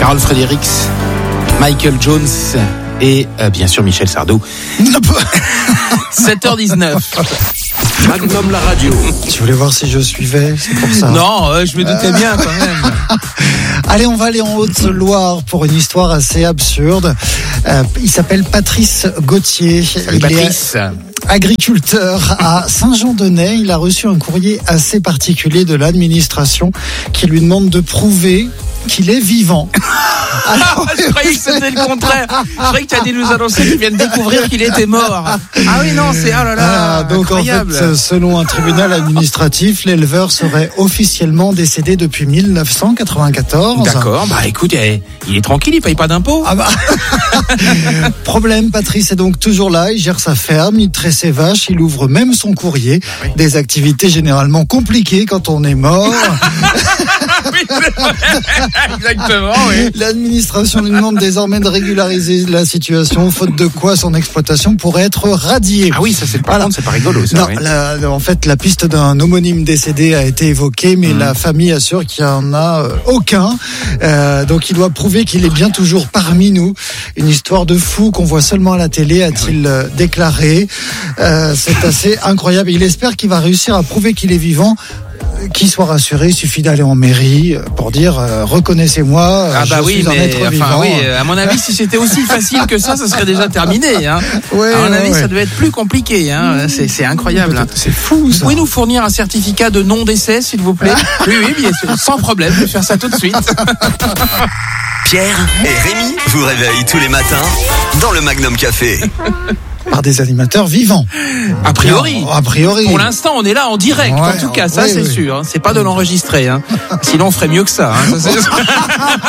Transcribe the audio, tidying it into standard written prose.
Carl Fredericks, Michael Jones et bien sûr Michel Sardou. 7h19. Magnum la radio. Tu voulais voir si je suivais, c'est pour ça. Non, je me doutais bien quand même. Allez, on va aller en Haute-Loire pour une histoire assez absurde. Il s'appelle Patrice Gauthier. Salut Patrice. Agriculteur à Saint-Jean-de-Ney, il a reçu un courrier assez particulier de l'administration qui lui demande de prouver qu'il est vivant. Alors, je croyais que c'était le contraire. Je croyais que tu allais nous annoncer qu'il vient de découvrir qu'il était mort. Ah oui, non, c'est donc incroyable. En fait, selon un tribunal administratif, l'éleveur serait officiellement décédé depuis 1994. D'accord, bah écoute, il est tranquille, il paye pas d'impôts. Ah bah. Problème, Patrice est donc toujours là, il gère sa ferme, il traite ses vaches, il ouvre même son courrier. Oui. Des activités généralement compliquées quand on est mort. Oui, c'est vrai. Exactement, oui. L'administration lui demande désormais de régulariser la situation, faute de quoi son exploitation pourrait être radiée. Ah oui, ça c'est par contre, c'est pas rigolo ça. Non, Oui. en fait, la piste d'un homonyme décédé a été évoquée, mais la famille assure qu'il n'y en a aucun. Donc il doit prouver qu'il est bien toujours parmi nous. Une histoire de fou qu'on voit seulement à la télé, a-t-il déclaré. C'est assez incroyable. Il espère qu'il va réussir à prouver qu'il est vivant. Qu'il soit rassuré, il suffit d'aller en mairie pour dire reconnaissez-moi, Ah bah je oui, suis un mais être vivant. enfin oui, à mon avis, si c'était aussi facile que ça serait déjà terminé. Hein. Ouais, à mon avis, ouais. ça devait être plus compliqué. Hein. C'est incroyable. Hein. C'est fou. Vous Ça. pouvez nous fournir un certificat de non-décès, s'il vous plaît? Oui, bien sûr, sans problème, je vais faire ça tout de suite. Pierre et Rémi vous réveillent tous les matins dans le Magnum Café. Par des animateurs vivants. A priori. Non, a priori. Pour l'instant, on est là en direct, Ouais, en tout cas, ça oui, c'est oui. sûr. Hein. C'est pas de l'enregistrer. Hein. Sinon, on ferait mieux que ça. Hein. Ça, c'est...